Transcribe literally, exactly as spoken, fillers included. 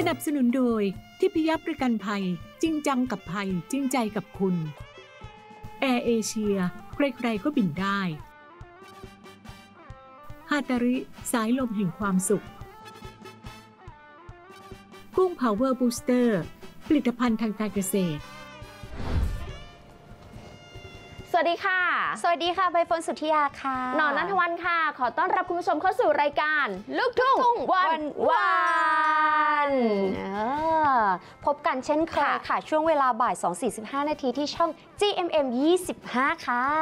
นับสนุนโดยทิพยประกันภัยจริงจังกับภัยจริงใจกับคุณแอร์เอเชียใครๆก็บินได้ฮาตาริสายลมแห่งความสุขกุ้งพาวเวอร์บูสเตอร์ผลิตภัณฑ์ทางการเกษตรสวัสดีค่ะสวัสดีค่ะใบเฟิร์นสุทธิยาค่ะหนอนนันทวันค่ะขอต้อนรับคุณผู้ชมเข้าสู่รายการลูกทุ่งวันวานพบกันเช่นเคยค่ะช่วงเวลาบ่าย สอง สี่สิบห้า นาทีที่ช่อง จี เอ็ม เอ็ม ยี่สิบห้า ค่ะ